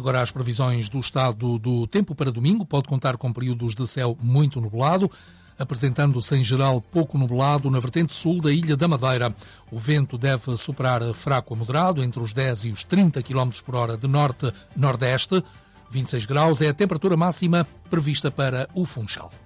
Agora as previsões do estado do tempo para domingo. Pode contar com períodos de céu muito nublado, apresentando-se em geral pouco nublado na vertente sul da Ilha da Madeira. O vento deve superar fraco a moderado, entre os 10 e os 30 km por hora de norte-nordeste. 26 graus é a temperatura máxima prevista para o Funchal.